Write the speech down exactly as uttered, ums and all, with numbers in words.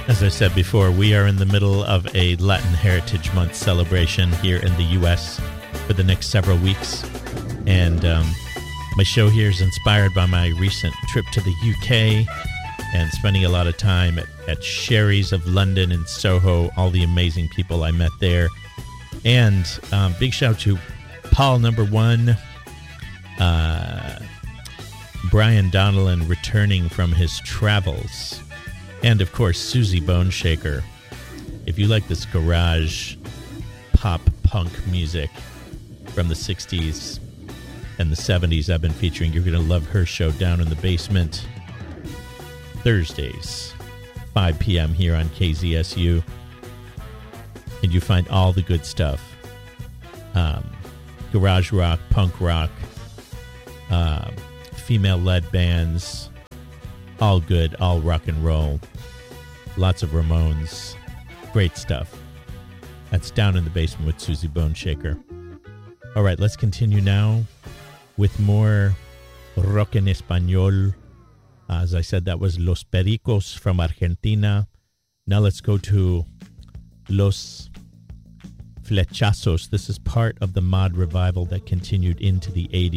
As I said before, we are in the middle of a Latin Heritage Month celebration here in the U S for the next several weeks. And um, my show here is inspired by my recent trip to the U K and spending a lot of time at, at Sherry's of London and Soho, all the amazing people I met there. And um, big shout out to Paul Number One, uh, Brian Donnellan returning from his travels. And, of course, Susie Boneshaker. If you like this garage pop punk music from the sixties and the seventies I've been featuring, you're going to love her show Down in the Basement. Thursdays, five p.m. here on K Z S U. And you find all the good stuff. Um, garage rock, punk rock, uh, female-led bands, all good, all rock and roll. Lots of Ramones. Great stuff. That's Down in the Basement with Susie Boneshaker. All right, let's continue now with more rock en español. As I said, that was Los Pericos from Argentina. Now let's go to Los Flechazos. This is part of the mod revival that continued into the eighties.